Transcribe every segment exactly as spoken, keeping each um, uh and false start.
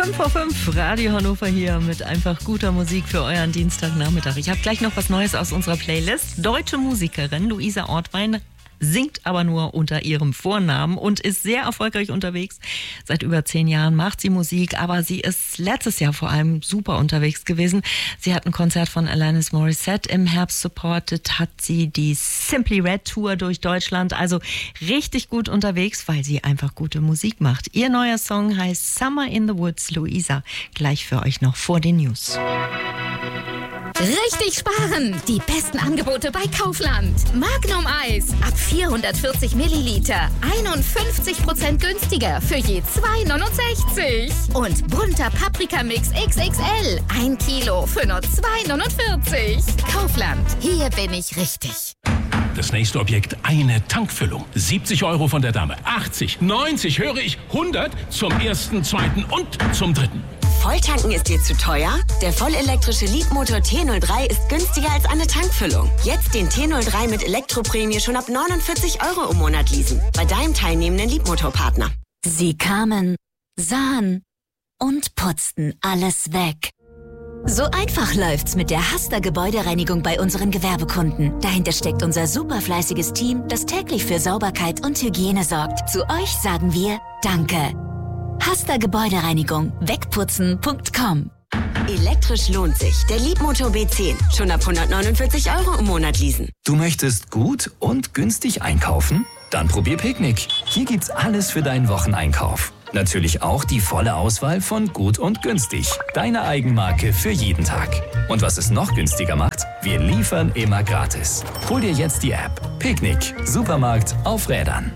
fünf vor fünf, Radio Hannover hier mit einfach guter Musik für euren Dienstagnachmittag. Ich habe gleich noch was Neues aus unserer Playlist. Deutsche Musikerin Luisa Ortwein singt aber nur unter ihrem Vornamen und ist sehr erfolgreich unterwegs. Seit über zehn Jahren macht sie Musik, aber sie ist letztes Jahr vor allem super unterwegs gewesen. Sie hat ein Konzert von Alanis Morissette im Herbst supportet, hat sie die Simply Red Tour durch Deutschland, also richtig gut unterwegs, weil sie einfach gute Musik macht. Ihr neuer Song heißt Summer in the Woods, Luisa. Gleich für euch noch vor den News. Richtig sparen! Die besten Angebote bei Kaufland. Magnum Eis ab vierhundertvierzig Milliliter. einundfünfzig Prozent günstiger für je zwei neunundsechzig. Und bunter Paprikamix X X L. Ein Kilo für nur zwei neunundvierzig. Kaufland. Hier bin ich richtig. Das nächste Objekt, eine Tankfüllung. siebzig Euro von der Dame. achtzig, neunzig, höre ich, hundert zum ersten, zweiten und zum dritten. Volltanken ist dir zu teuer? Der vollelektrische Leapmotor T null drei ist günstiger als eine Tankfüllung. Jetzt den T null drei mit Elektroprämie schon ab neunundvierzig Euro im Monat leasen. Bei deinem teilnehmenden Leapmotor-Partner. Sie kamen, sahen und putzten alles weg. So einfach läuft's mit der Hasta Gebäudereinigung bei unseren Gewerbekunden. Dahinter steckt unser superfleißiges Team, das täglich für Sauberkeit und Hygiene sorgt. Zu euch sagen wir Danke. Hasta Gebäudereinigung. Wegputzen punkt com. Elektrisch lohnt sich. Der Leapmotor B zehn. Schon ab hundertneunundvierzig Euro im Monat leasen. Du möchtest gut und günstig einkaufen? Dann probier Picknick. Hier gibt's alles für deinen Wocheneinkauf. Natürlich auch die volle Auswahl von gut und günstig. Deine Eigenmarke für jeden Tag. Und was es noch günstiger macht, wir liefern immer gratis. Hol dir jetzt die App. Picknick. Supermarkt auf Rädern.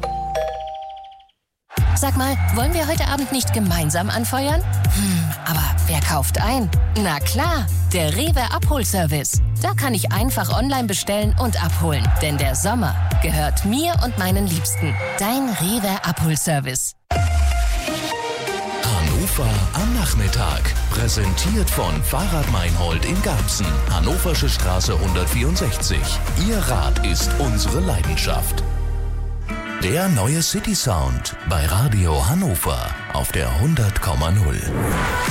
Sag mal, wollen wir heute Abend nicht gemeinsam anfeuern? Hm, aber wer kauft ein? Na klar, der Rewe Abholservice. Da kann ich einfach online bestellen und abholen. Denn der Sommer gehört mir und meinen Liebsten. Dein Rewe Abholservice. Hannover am Nachmittag. Präsentiert von Fahrrad Meinhold in Garbsen. Hannoversche Straße hundertvierundsechzig. Ihr Rad ist unsere Leidenschaft. Der neue City Sound bei Radio Hannover auf der hundert Komma null.